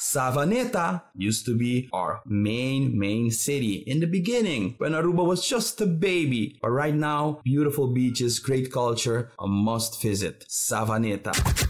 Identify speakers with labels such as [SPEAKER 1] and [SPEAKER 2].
[SPEAKER 1] Savaneta used to be our main city in the beginning when Aruba was just a baby. But right now, beautiful beaches, great culture, a must visit. Savaneta.